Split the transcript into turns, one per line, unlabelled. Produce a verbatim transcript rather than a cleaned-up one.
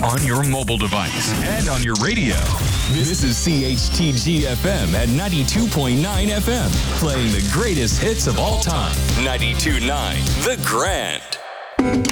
on your mobile device and on your radio. This is C H T G F M at ninety-two point nine F M, playing the greatest hits of all time. ninety-two point nine The Grand.